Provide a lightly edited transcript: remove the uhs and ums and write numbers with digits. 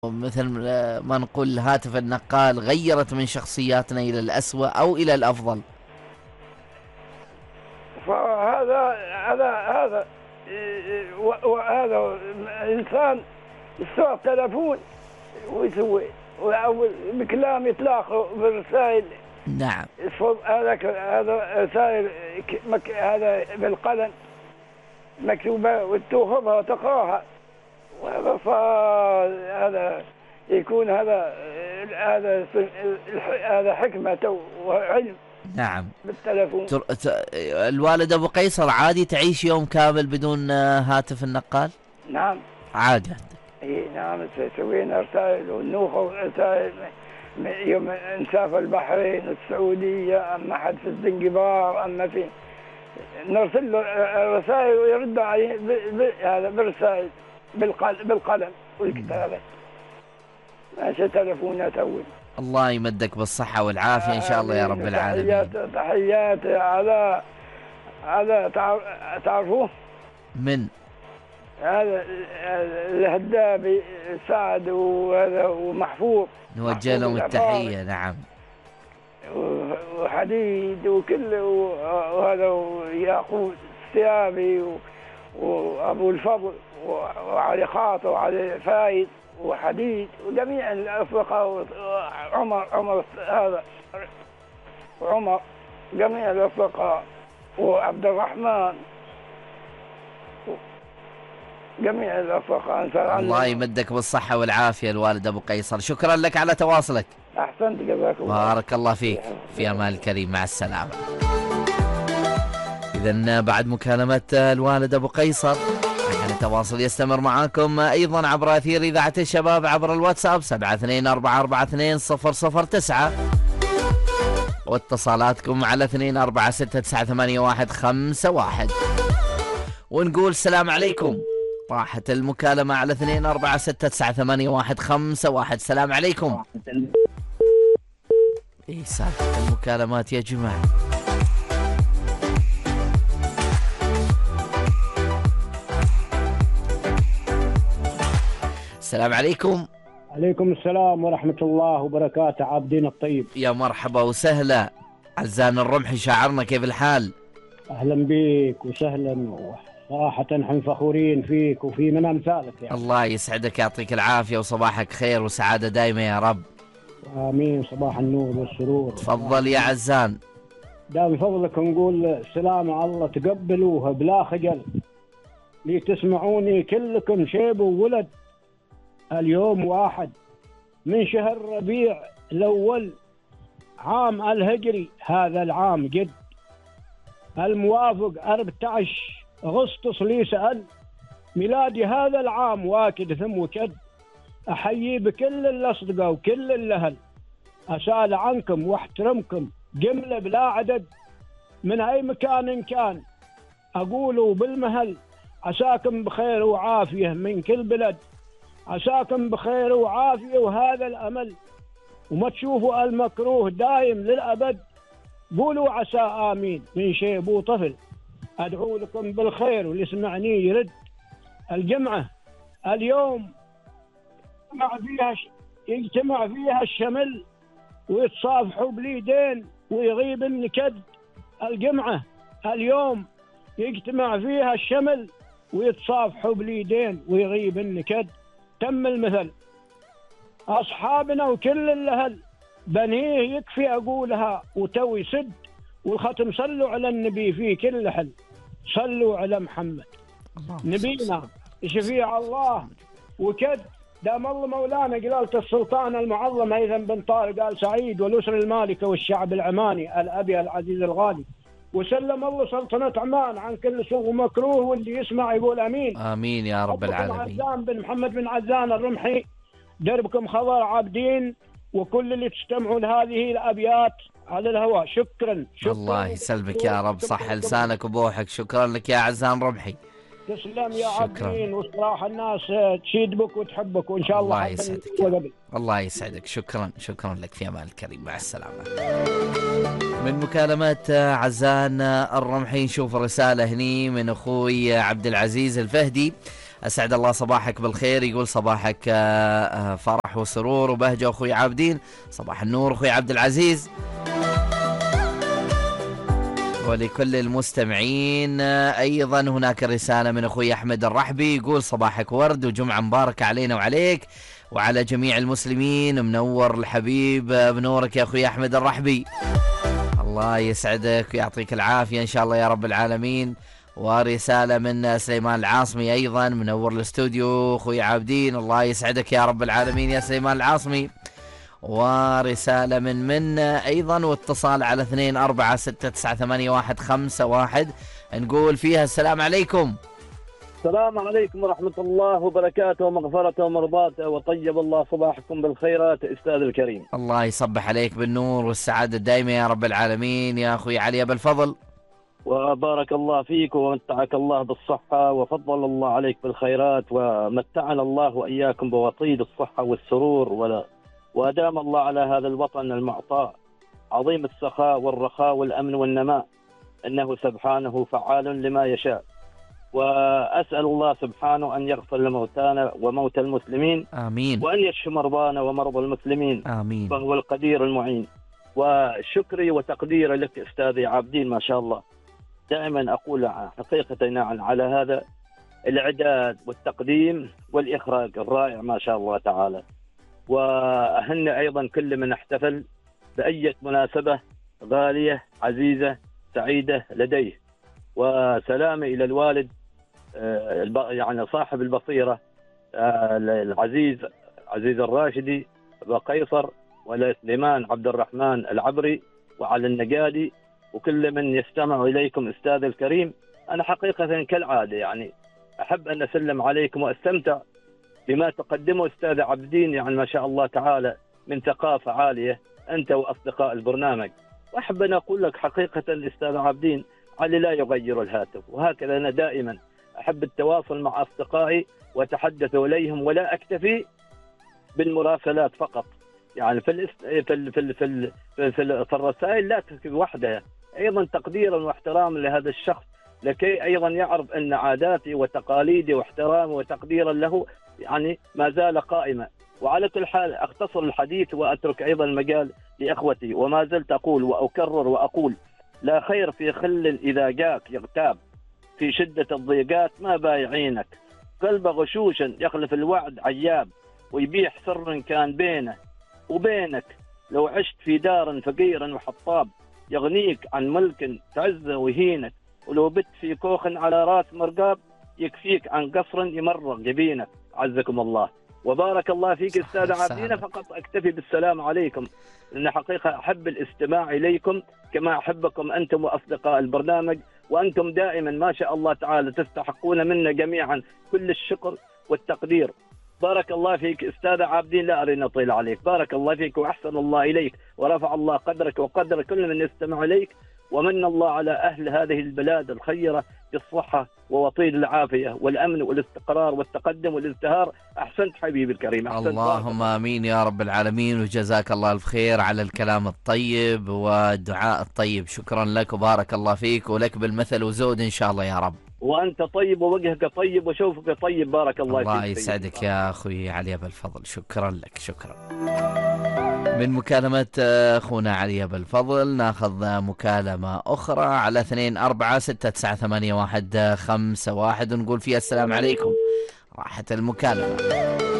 مثل ما نقول الهاتف النقال غيرت من شخصياتنا إلى الأسوأ أو إلى الأفضل. فهذا وهذا إنسان يسوى تلفون ويسوي بكلام يتلاقوا بالرسائل. نعم. هذا رسائل هذا بالقلم مكتوبة وتأخذها وتقراها. هذا يكون هذا حكمة وعلم. نعم. بالتلفون. الوالد أبو قيصر عادي تعيش يوم كامل بدون هاتف النقال؟ نعم عادي. اي نعم، سوينا رسائل ونوخ رسائل يوم نسافر البحرين والسعودية، أما حد في الزنجبار، أما في نرسل له رسائل ويرد عليه هذا بالرسائل بالقلم والكتابة، ماشي تلفونات أول. الله يمدك بالصحة والعافية إن شاء الله يا رب العالمين. تحياتي على تعرفوه من هذا الهدابي سعد وهذا ومحفوظ، نوجه لهم التحية. نعم. وحديد وكله وهذا وياقوت السيابي وأبو الفضل وعلي خاطر وعلي فايد وحديد وجميع الأصدقاء عمر هذا وعمر جميع الأصدقاء وعبد الرحمن جميع الأصدقاء. الله يمدك بالصحة والعافية الوالد أبو قيصر، شكرا لك على تواصلك. أحسنت، جزاك الله. بارك الله فيك، في أمان الكريم، مع السلامة. إذن بعد مكالمة الوالد أبو قيصر التواصل يستمر معاكم أيضا عبر أثير إذاعة الشباب عبر الواتساب 72442009، واتصالاتكم على 2469985151. ونقول السلام عليكم. راحت المكالمة على 2469985151. السلام عليكم. ايه سالفة المكالمات يا جماعة. السلام عليكم. عليكم السلام ورحمة الله وبركاته. عابدين الطيب، يا مرحبا وسهلا. عزان الرمحي، شاعرنا كيف الحال؟ أهلا بك وسهلا، صراحة نحن فخورين فيك وفي من أمثالك يعني. الله يسعدك، يعطيك العافية وصباحك خير وسعادة دائما يا رب. آمين، صباح النور والسرور. تفضل يا عزان. دام فضلك نقول السلام على الله، تقبلوها بلا خجل لتسمعوني كلكم شيب وولد. اليوم 1 من شهر ربيع الأول عام الهجري، هذا العام جد الموافق 14 أغسطس لي سأل ميلادي هذا العام واكد ثم وكد. أحيي بكل الأصدقاء وكل الأهل، أسأل عنكم واحترمكم جملة بلا عدد، من أي مكان كان أقولوا بالمهل عساكم بخير وعافية من كل بلد، عساكم بخير وعافية وهذا الأمل، وما تشوفوا المكروه دايم للأبد، قولوا عسى آمين من شيب وطفل، أدعو لكم بالخير واللي يرد. الجمعة اليوم يجتمع فيها الشمل ويتصافحوا باليدين ويغيب النكد. الجمعة اليوم يجتمع فيها الشمل ويتصافحوا باليدين ويغيب النكد. تم المثل أصحابنا وكل الأهل، بنيه يكفي أقولها وتوي سد، والختم صلوا على النبي في كل حل، صلوا على محمد نبينا شفيع الله وكد. دام الله مولانا قلالة السلطان المعظم هيثم بن طارق آل سعيد والأسر المالكة والشعب العماني الأبي العزيز الغالي، وسلم الله سلطنة عمان عن كل سوء ومكروه، واللي يسمع يقول أمين. آمين يا رب العالمين. عزان بن محمد بن عزان الرمحي، دربكم خضر عابدين، وكل اللي تستمعوا لهذه الأبيات على الهواء. شكرا. الله يسلمك يا رب، صح لسانك وبوحك. شكرا لك يا عزان رمحي. تسلم يا عابدين، وصراحة الناس تشيد بك وتحبك، وإن شاء الله الله يسعدك. الله يسعدك. شكرا لك، في أمان الكريم، مع السلامة. من مكالمات عزان الرمحي نشوف رسالة هني من أخوي عبد العزيز الفهدي. أسعد الله صباحك بالخير. يقول صباحك فرح وسرور وبهجة. أخوي عابدين صباح النور. أخوي عبد العزيز ولكل المستمعين أيضا هناك رسالة من أخوي أحمد الرحبي يقول صباحك ورد وجمعة مباركة علينا وعليك وعلى جميع المسلمين. منور الحبيب بنورك يا أخوي أحمد الرحبي. الله يسعدك ويعطيك العافية إن شاء الله يا رب العالمين. ورسالة من سليمان العاصمي أيضا منور الاستوديو أخوي عابدين. الله يسعدك يا رب العالمين يا سليمان العاصمي. ورسالة من أيضا واتصال على 24698151 نقول فيها السلام عليكم. السلام عليكم ورحمة الله وبركاته ومغفرته ومرضاته وطيب الله صباحكم بالخيرات أستاذ الكريم. الله يصبح عليك بالنور والسعادة الدائمة يا رب العالمين يا أخوي علي أبا الفضل. وبارك الله فيك ومتعك الله بالصحة وفضل الله عليك بالخيرات ومتعنا الله وإياكم بوطيد الصحة والسرور وأدام الله على هذا الوطن المعطاء عظيم السخاء والرخاء والأمن والنماء، إنه سبحانه فعال لما يشاء. وأسأل الله سبحانه أن يغفر لموتانا وموتى المسلمين آمين، وأن يشفي مرضانا ومرضى المسلمين آمين، فهو القدير المعين. وشكري وتقديري لك أستاذي عابدين ما شاء الله. دائما أقول حقيقة على هذا الإعداد والتقديم والإخراج الرائع ما شاء الله تعالى. وأهن أيضا كل من احتفل بأي مناسبة غالية عزيزة سعيدة لديه. وسلامي إلى الوالد يعني صاحب البصيرة العزيز عزيز الراشدي وقيصر ولسليمان عبد الرحمن العبري وعلى النقادي وكل من يستمع إليكم أستاذ الكريم. أنا حقيقة كالعادة يعني أحب أن أسلم عليكم وأستمتع بما تقدمه أستاذ عابدين، يعني ما شاء الله تعالى من ثقافة عالية أنت وأصدقاء البرنامج. وأحب أن أقول لك حقيقة أستاذ عابدين علي لا يغير الهاتف، وهكذا أنا دائما أحب التواصل مع أصدقائي وأتحدث إليهم ولا أكتفي بالمراسلات فقط. يعني في الرسائل لا تكفي وحدها، أيضا تقديرا واحتراما لهذا الشخص لكي أيضا يعرف أن عاداتي وتقاليدي واحترامي وتقديرا له يعني ما زال قائمة. وعلى كل حال أختصر الحديث وأترك أيضا المجال لأخوتي. وما زلت أقول وأكرر وأقول لا خير في خل إذا جاك يغتاب، في شدة الضيقات ما بايعينك، قلب غشوشا يخلف الوعد عياب، ويبيح سر كان بينه وبينك. لو عشت في دار فقيرا وحطاب يغنيك عن ملك تعزه ويهينك، ولو بت في كوخ على راس مرقاب يكفيك عن قصر يمرق جبينك. عزكم الله وبارك الله فيك أستاذ عابدين. فقط أكتفي بالسلام عليكم، لأن حقيقة أحب الاستماع إليكم كما أحبكم أنتم وأصدقاء البرنامج، وأنتم دائما ما شاء الله تعالى تستحقون منا جميعا كل الشكر والتقدير. بارك الله فيك أستاذ عابدين، لا أريد أطيل عليك. بارك الله فيك وأحسن الله إليك ورفع الله قدرك وقدر كل من يستمع إليك، ومن الله على أهل هذه البلاد الخيرة بالصحة ووطيد العافية والأمن والاستقرار والتقدم والازدهار. أحسنت حبيبي الكريم، أحسنت. اللهم آمين يا رب العالمين، وجزاك الله الخير على الكلام الطيب والدعاء الطيب. شكرا لك وبارك الله فيك، ولك بالمثل وزود إن شاء الله يا رب. وأنت طيب ووجهك طيب وشوفك طيب. بارك الله فيك. الله يسعدك يا أخوي علي أبا الفضل. شكرا لك. شكرا. من مكالمة أخونا علي أبا الفضل ناخذ مكالمة أخرى على 24698151 ونقول فيها السلام عليكم. راحت المكالمة.